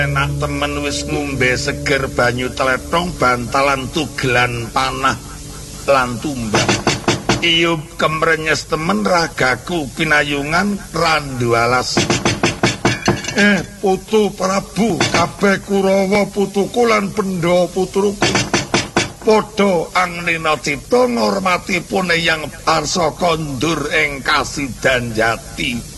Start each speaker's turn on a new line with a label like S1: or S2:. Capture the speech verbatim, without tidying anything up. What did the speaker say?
S1: Enak temen wis ngombe seger banyu tletong bantalan tugelan panah lan tumbang. Iyub kemrenyes temen ragaku pinayungan randu alas. Eh putu Prabu kabeh Kurawa putuku lan Bendha putuku. Padha angnena cita ngormati pun yang arsa kondur ing Kasidan Jati.